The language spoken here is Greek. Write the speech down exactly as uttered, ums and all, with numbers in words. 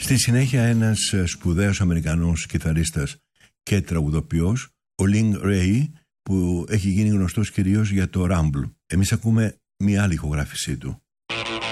Στη συνέχεια ένας σπουδαίος Αμερικανός κιθαρίστας και τραγουδοποιός, ο Link Wray, που έχει γίνει γνωστός κυρίως για το Rumble. Εμείς ακούμε μια άλλη ηχογράφησή του.